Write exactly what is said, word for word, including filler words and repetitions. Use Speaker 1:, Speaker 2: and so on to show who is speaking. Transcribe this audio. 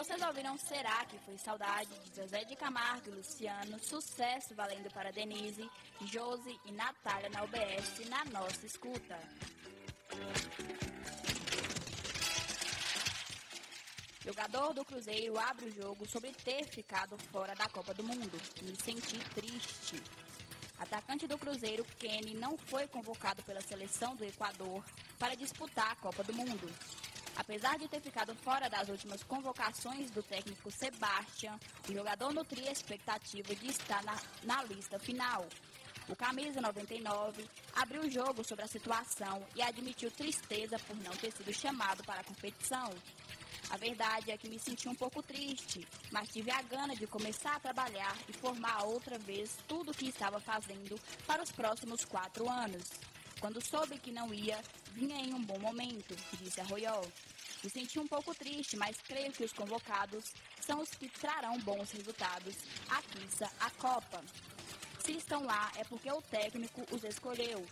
Speaker 1: vocês ouviram Será que Foi Saudade, de José de Camargo e Luciano, sucesso valendo para Denise, Josi e Natália na U B S, na nossa escuta. Jogador do Cruzeiro abre o jogo sobre ter ficado fora da Copa do Mundo. Me senti triste. Atacante do Cruzeiro, Kenny, não foi convocado pela seleção do Equador para disputar a Copa do Mundo. Apesar de ter ficado fora das últimas convocações do técnico Sebastião, o jogador nutria a expectativa de estar na, na lista final. O camisa noventa e nove abriu o jogo sobre a situação e admitiu tristeza por não ter sido chamado para a competição. A verdade é que me senti um pouco triste, mas tive a gana de começar a trabalhar e formar outra vez tudo o que estava fazendo para os próximos quatro anos. Quando soube que não ia, vinha em um bom momento, disse Arroyol. Me senti um pouco triste, mas creio que os convocados são os que trarão bons resultados à Quissa, a Copa. Se estão lá é porque o técnico os escolheu.